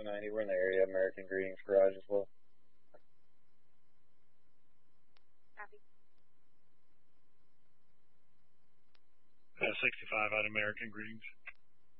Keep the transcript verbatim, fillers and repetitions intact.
Alpha ninety. We're in the area. American Greetings Garage as well. Copy. Uh, sixty-five out American Greetings.